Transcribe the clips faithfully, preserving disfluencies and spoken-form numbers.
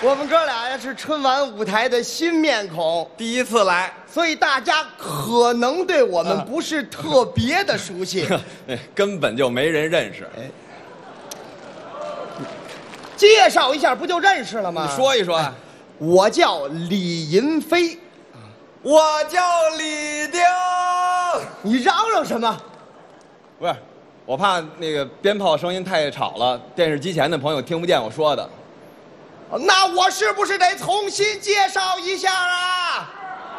我们哥俩呀是春晚舞台的新面孔， 第一次来， 所以大家可能对我们不是特别的熟悉。 根本就没人认识。 哎，介绍一下不就认识了吗？ 你说一说。 我叫李银飞， 我叫李丁。 你嚷嚷什么？ 不是，我怕那个鞭炮声音太吵了，电视机前的朋友听不见我说的。 那我是不是得重新介绍一下啊？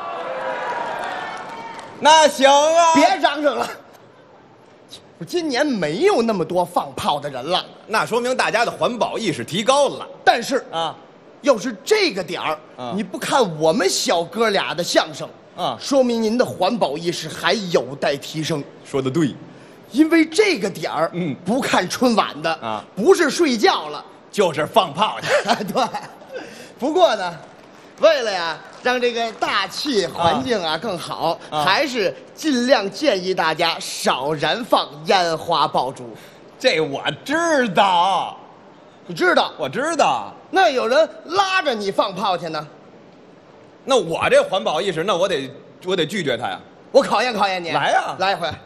那行啊， 别嚷嚷了。今年没有那么多放炮的人了， 那说明大家的环保意识提高了。 但是啊， 要是这个点儿， 啊你不看我们小哥俩的相声， 啊说明您的环保意识还有待提升。 说的对， 因为这个点儿， 嗯不看春晚的啊不是睡觉了， 就是放炮去。 对。不过呢，为了呀让这个大气环境啊更好， 啊还是尽量建议大家少燃放烟花爆竹。 这我知道， 你知道？ 我知道。 那有人拉着你放炮去呢， 那我这环保意识，那我得我得拒绝他呀。 我考验考验你。 来呀来一回。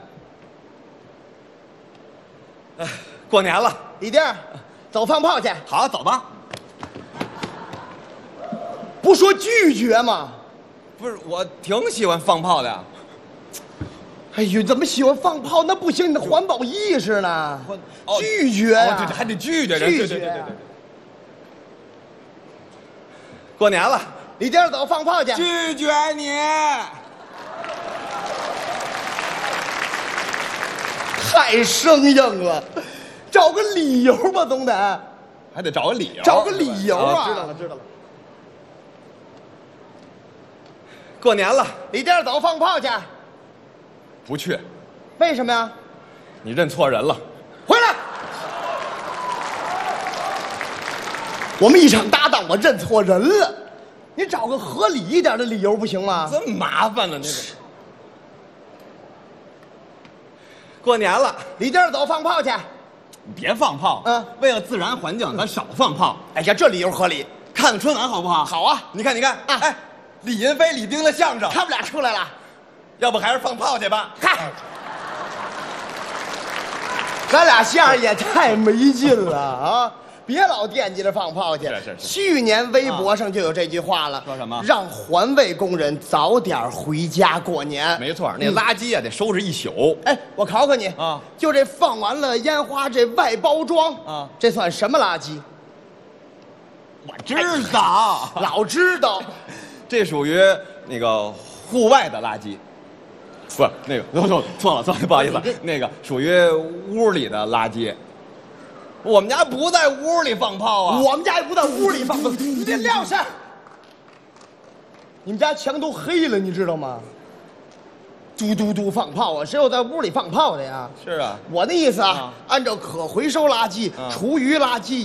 过年了， 李丁儿，走放炮去。 好，走吧。 不说拒绝吗？ 不是，我挺喜欢放炮的呀。 哎呦，怎么喜欢放炮？那不行，你的环保意识呢？ 哦拒绝呀、 哦对对，还得拒绝人。 拒绝对对对对呀对。过年了， 李丁儿，走放炮去。 拒绝你。 太生硬了，找个理由吧，总得还得找个理由。 找个理由啊！ 哦知道了，知道了。过年了， 李丁儿，走放炮去。 不去， 为什么呀？ 你认错人了。 回来！我们一场搭档，我认错人了。你找个合理一点的理由不行吗？ 这么麻烦了，那个。过年了， 李丁儿，走放炮去。 你别放炮。 嗯为了自然环境，咱少放炮。 哎呀，这理由合理。 看看春晚好不好？ 好啊， 你看，你看， 啊哎，李银飞、李丁的相声， 他们俩出来了。 要不还是放炮去吧？ 嗨，咱俩相声也太没劲了啊！别老惦记着放炮去。 是是是去年微博上就有这句话了， 说什么让环卫工人早点回家过年。 没错，那嗯垃圾啊得收拾一宿。 哎，我考考你啊， 就这放完了烟花这外包装啊这算什么垃圾？ 我知道， 老知道， 这属于那个户外的垃圾。不，那个错错错了错了，不好意思，那个属于屋里的垃圾。我们家不在屋里放炮啊。 我们家也不在屋里放，你这撂下。你们家墙都黑了，你知道吗？嘟嘟嘟放炮啊！谁有在屋里放炮的呀？ 是啊。 我的意思啊， 啊按照可回收垃圾、 啊厨余垃圾。